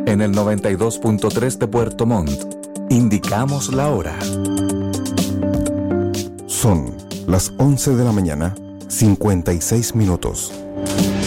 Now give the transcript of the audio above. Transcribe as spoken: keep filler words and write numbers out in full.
En el noventa y dos punto tres de Puerto Montt, indicamos la hora. Son las once de la mañana, cincuenta y seis minutos.